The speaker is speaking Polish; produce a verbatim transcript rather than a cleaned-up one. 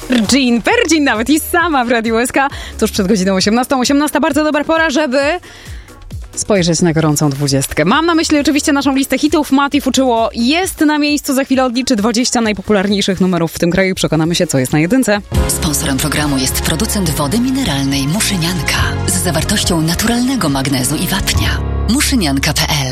Virgin, Virgin nawet i sama w Radiu S K. Tuż przed godziną osiemnastą. osiemnasta bardzo dobra pora, żeby spojrzeć na gorącą dwudziestkę. Mam na myśli oczywiście naszą listę hitów. Mati Fuczyło jest na miejscu, za chwilę odliczy dwadzieścia najpopularniejszych numerów w tym kraju i przekonamy się, co jest na jedynce. Sponsorem programu jest producent wody mineralnej Muszynianka z zawartością naturalnego magnezu i wapnia. muszynianka kropka p l